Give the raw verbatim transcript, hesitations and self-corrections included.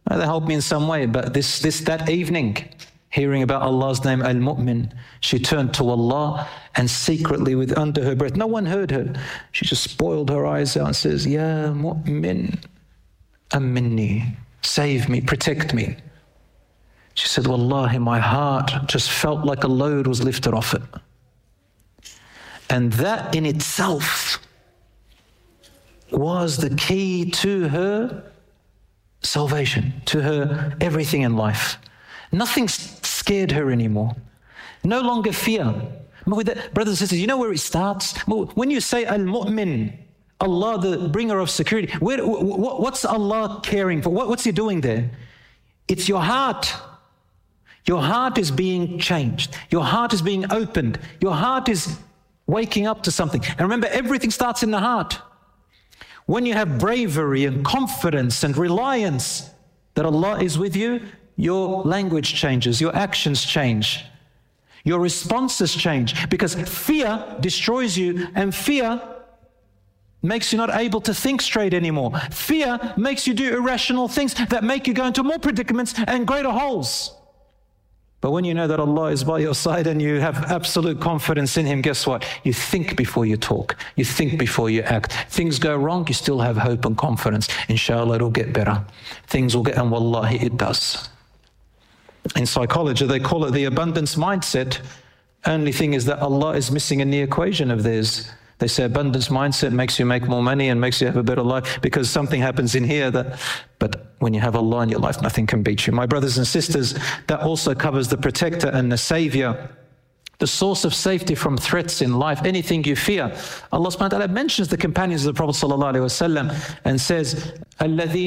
That helped me in some way. But this, this, that evening, hearing about Allah's name, Al-Mu'min, she turned to Allah and secretly, with under her breath, no one heard her. She just spoiled her eyes out and says, Ya Mu'min, Aminni, save me, protect me. She said, Wallahi, my heart just felt like a load was lifted off it. And that in itself was the key to her salvation, to her everything in life. Nothing scared her anymore. No longer fear. With that, brothers and sisters, you know where it starts? When you say Al-Mu'min, Allah, the bringer of security, where, what's Allah caring for? What's He doing there? It's your heart. Your heart is being changed. Your heart is being opened. Your heart is waking up to something. And remember, everything starts in the heart. When you have bravery and confidence and reliance that Allah is with you, your language changes, your actions change, your responses change, because fear destroys you, and fear makes you not able to think straight anymore. Fear makes you do irrational things that make you go into more predicaments and greater holes. But when you know that Allah is by your side and you have absolute confidence in Him, guess what? You think before you talk. You think before you act. Things go wrong, you still have hope and confidence. Inshallah, it'll get better. Things will get, and wallahi, it does. In psychology, they call it the abundance mindset. Only thing is that Allah is missing in the equation of theirs. They say abundance mindset makes you make more money and makes you have a better life because something happens in here that, but when you have Allah in your life, nothing can beat you. My brothers and sisters, that also covers the protector and the savior, the source of safety from threats in life, anything you fear. Allah subhanahu wa ta'ala mentions the companions of the Prophet sallallahu alaihi wasallam and says,